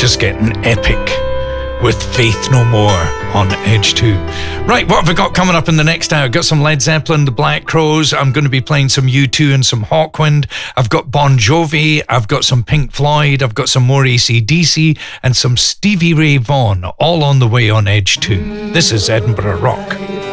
just getting epic with Faith No More on Edge 2. Right, what have we got coming up in the next hour? Got some Led Zeppelin, the Black Crowes. I'm going to be playing some U2 and some Hawkwind. I've got Bon Jovi. I've got some Pink Floyd. I've got some more AC/DC and some Stevie Ray Vaughan, all on the way on Edge 2. This is Edinburgh Rock.